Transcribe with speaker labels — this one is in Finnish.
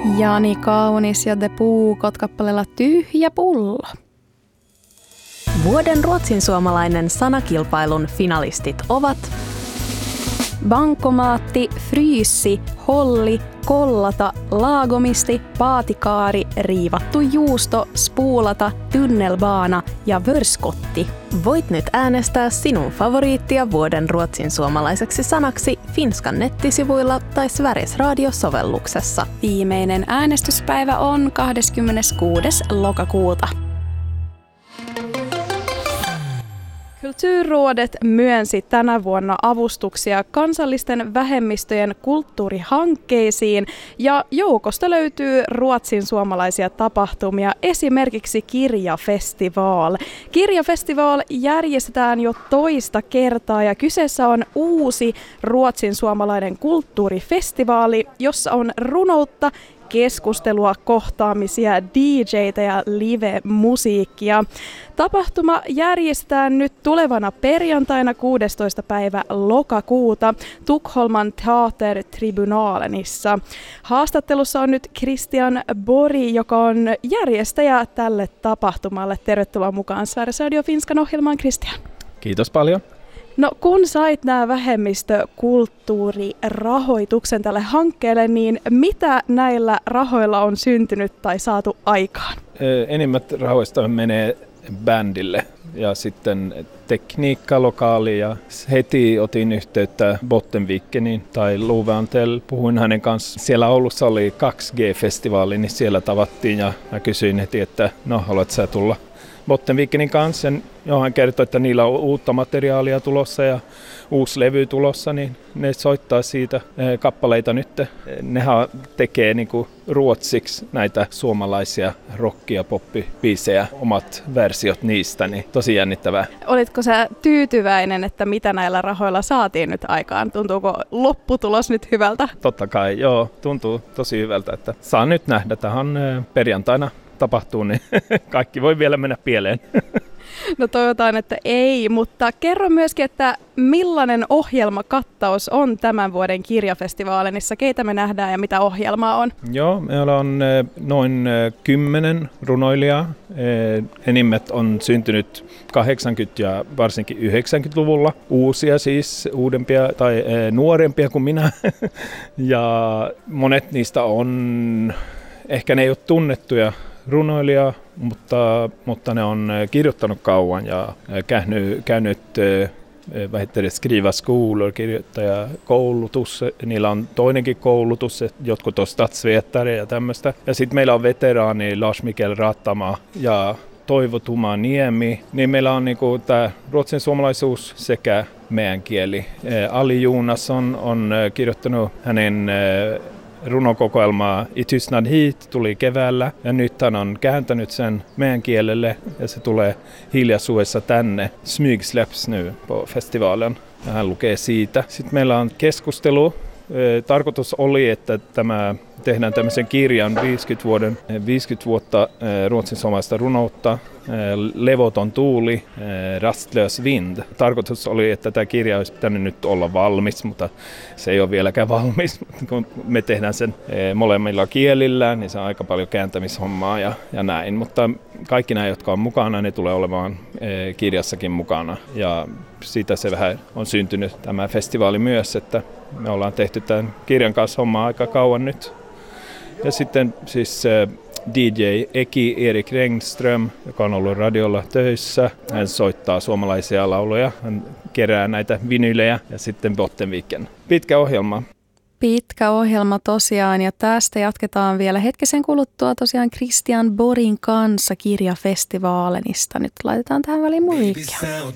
Speaker 1: Jani Kaunis ja The Puukot kappaleella Tyhjä pullo.
Speaker 2: Vuoden ruotsinsuomalainen sanakilpailun finalistit ovat bankomaatti, fryyssi, holli, kollata, laagomisti, paatikaari, riivattu juusto, spuulata, tunnelbaana ja vörskotti. Voit nyt äänestää sinun favoriittia vuoden ruotsinsuomalaiseksi sanaksi Finskan nettisivuilla tai Sveriges Radio-sovelluksessa.
Speaker 1: Viimeinen äänestyspäivä on 26. lokakuuta. Kulturrådet myönsi tänä vuonna avustuksia kansallisten vähemmistöjen kulttuurihankkeisiin ja joukosta löytyy ruotsin suomalaisia tapahtumia, esimerkiksi Kirjafestival. Kirjafestival järjestetään jo toista kertaa ja kyseessä on uusi ruotsin suomalainen kulttuurifestivaali, jossa on runoutta, keskustelua, kohtaamisia, DJ:tä ja live-musiikkia. Tapahtuma järjestetään nyt tulevana perjantaina 16. päivä lokakuuta Tukholman Teatertribunalenissa. Haastattelussa on nyt Christian Borg, joka on järjestäjä tälle tapahtumalle. Tervetuloa mukaan Sveriges Radio Finskan ohjelmaan, Christian.
Speaker 3: Kiitos paljon.
Speaker 1: No kun sait nämä vähemmistökulttuurirahoituksen tälle hankkeelle, niin mitä näillä rahoilla on syntynyt tai saatu aikaan?
Speaker 3: Enimmät rahoista menee bändille ja sitten tekniikka, lokaali ja heti otin yhteyttä Bottenvikeniin tai Luvantel. Puhuin hänen kanssa. Siellä Oulussa oli 2G-festivaali, niin siellä tavattiin ja mä kysyin heti, että no haluat sä tulla Bottenvikenin kanssa. Hän kertoi, että niillä on uutta materiaalia tulossa ja uusi levy tulossa, niin ne soittaa siitä kappaleita nyt. Nehän tekee niinku ruotsiksi näitä suomalaisia rock- ja poppibiisejä, omat versiot niistä, niin tosi jännittävää.
Speaker 1: Olitko sä tyytyväinen, että mitä näillä rahoilla saatiin nyt aikaan? Tuntuuko lopputulos nyt hyvältä?
Speaker 3: Totta kai, joo, tuntuu tosi hyvältä, että saa nyt nähdä. Tähän perjantaina tapahtuu, niin kaikki voi vielä mennä pieleen.
Speaker 1: No toivotaan, että ei, mutta kerro myöskin, että millainen ohjelmakattaus on tämän vuoden kirjafestivaalissa, keitä me nähdään ja mitä ohjelmaa on?
Speaker 3: Joo, meillä on noin 10 runoilijaa. Enimmät on syntynyt 80- ja varsinkin 90-luvulla. Uusia siis, uudempia tai nuorempia kuin minä. Ja monet niistä on, ehkä ne ei ole tunnettuja runoilijaa, mutta ne on kirjoittanut kauan ja käynyt skrivarskoulor, kirjoittajakoulutus. Niillä on toinenkin koulutus, jotkut on statsvetare ja tämmöistä. Ja sitten meillä on veteraani Lars-Mikael Rattama ja Toivo Niemi. Niin meillä on niinku tämä ruotsin suomalaisuus sekä meidän kieli. Ali Jonas on kirjoittanut hänen runokokoelmaa I tystnad hit tuli keväällä ja nyt hän on kääntänyt sen meidän kielelle ja se tulee hiljaisuudessa tänne. Smygsläpps nu på festivalen ja hän lukee siitä. Sitten meillä on keskustelu. Tarkoitus oli, että tehdään tämmöisen kirjan 50 vuotta ruotsin suomalaista runoutta, Levoton tuuli, Rastlös vind. Tarkoitus oli, että tämä kirja olisi pitänyt nyt olla valmis, mutta se ei ole vieläkään valmis. Kun me tehdään sen molemmilla kielillä, niin se on aika paljon kääntämishommaa ja näin. Mutta kaikki nämä, jotka on mukana, ne tulee olemaan kirjassakin mukana. Ja siitä se vähän on syntynyt tämä festivaali myös, että me ollaan tehty tämän kirjan kanssa hommaa aika kauan nyt. Ja sitten siis DJ Eki Erik Rengström, joka on ollut radiolla töissä. Hän soittaa suomalaisia lauluja, hän kerää näitä vinylejä ja sitten Bottenviken. Pitkä ohjelma.
Speaker 1: Pitkä ohjelma tosiaan ja tästä jatketaan vielä hetkisen kuluttua tosiaan Christian Borgin kanssa kirjafestivaalenista. Nyt laitetaan tähän väliin musiikkia.